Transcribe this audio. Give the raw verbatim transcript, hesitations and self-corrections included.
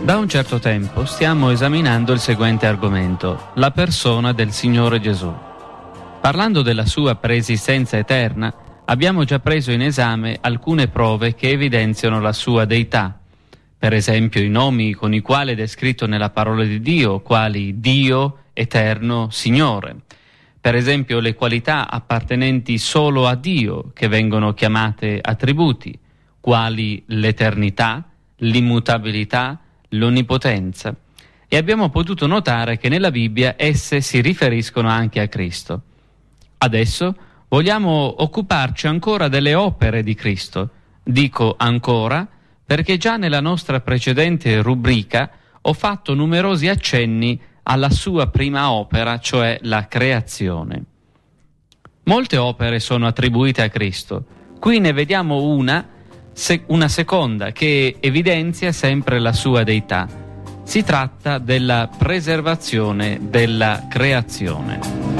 Da un certo tempo stiamo esaminando il seguente argomento, la persona del Signore Gesù. Parlando della sua preesistenza eterna, abbiamo già preso in esame alcune prove che evidenziano la sua deità. Per esempio i nomi con i quali è descritto nella parola di Dio, quali Dio, Eterno, Signore. Per esempio le qualità appartenenti solo a Dio, che vengono chiamate attributi, quali l'eternità, l'immutabilità, l'onnipotenza, e abbiamo potuto notare che nella Bibbia esse si riferiscono anche a Cristo. Adesso vogliamo occuparci ancora delle opere di Cristo. Dico ancora perché già nella nostra precedente rubrica ho fatto numerosi accenni alla sua prima opera, cioè la creazione. Molte opere sono attribuite a Cristo. Qui ne vediamo una una seconda che evidenzia sempre la sua deità. Si tratta della preservazione della creazione.